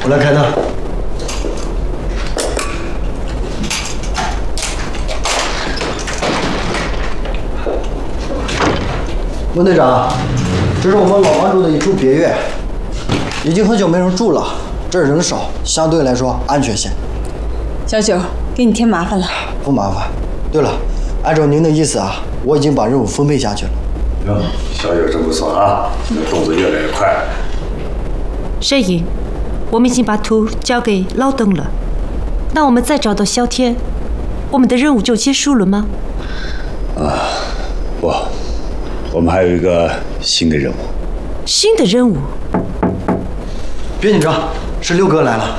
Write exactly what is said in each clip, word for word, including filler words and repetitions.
我来开灯。温队长，这是我们老房主的一处别院，已经很久没人住了，这儿人少，相对来说安全些。 小九，给你添麻烦了。 不麻烦。对了，按照您的意思啊，我已经把任务分配下去了。 哟，小九真不错啊，动作越来越快。 摄影，我们已经把图交给老邓了。那我们再找到小天，我们的任务就结束了吗？ 啊，不。我们还有一个新的任务。 新的任务？ 别紧张，是六哥来了。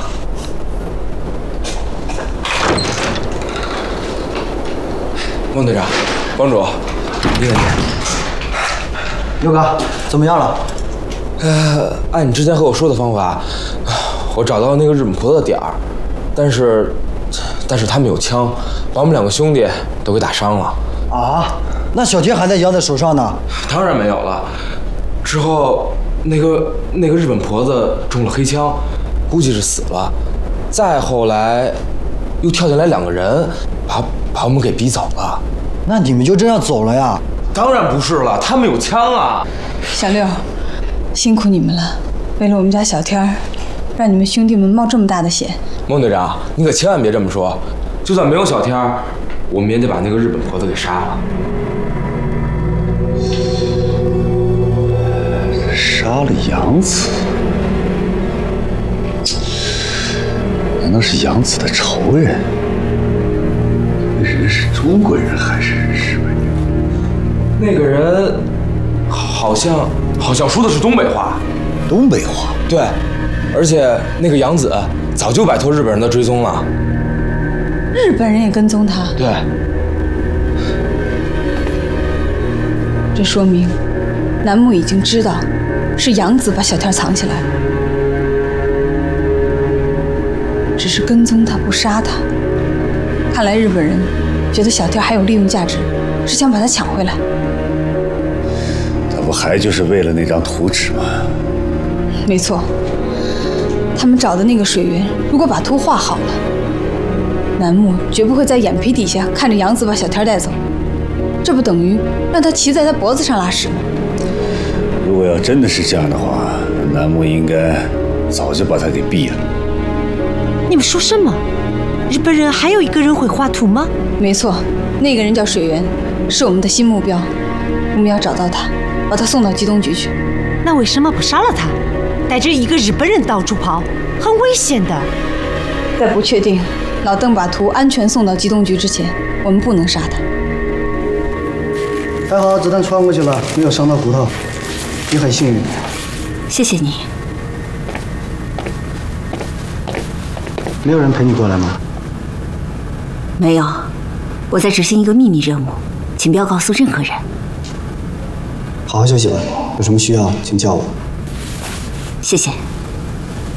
孟队长，帮主，李文杰。 六哥，怎么样了？ 呃，按你之前和我说的方法，我找到那个日本婆子的点儿，但是，但是他们有枪，把我们两个兄弟都给打伤了。 啊？那小天还在杨子手上呢？ 当然没有了。之后，那个那个日本婆子中了黑枪，估计是死了。再后来，又跳进来两个人，把把我们给逼走了。 那你们就这样走了呀？ 当然不是了，他们有枪啊！ 小六，辛苦你们了，为了我们家小天儿，让你们兄弟们冒这么大的险。 孟队长，你可千万别这么说。就算没有小天儿，我们也得把那个日本婆子给杀了。 杀了杨子，难道是杨子的仇人？那人是中国人还是日本人？ 那个人好像好像说的是东北话。 东北话？ 对，而且那个杨子早就摆脱日本人的追踪了。 日本人也跟踪他？ 对。 这说明南木已经知道是杨子把小天藏起来了，只是跟踪他不杀他。看来日本人觉得小天还有利用价值，是想把他抢回来。 那不还就是为了那张图纸吗？ 没错，他们找的那个水源，如果把图画好了，南木绝不会在眼皮底下看着杨子把小天带走，这不等于让他骑在他脖子上拉屎吗？ 如果要真的是这样的话，南木应该早就把他给毙了。 你们说什么？日本人还有一个人会画图吗？ 没错，那个人叫水源，是我们的新目标。我们要找到他，把他送到机动局去。 那为什么不杀了他？带着一个日本人到处跑，很危险的。 在不确定老邓把图安全送到机动局之前，我们不能杀他。 还好子弹穿过去了，没有伤到骨头，你很幸运。 谢谢你。 没有人陪你过来吗？ 没有，我在执行一个秘密任务，请不要告诉任何人。 好好休息吧，有什么需要请叫我。 谢谢。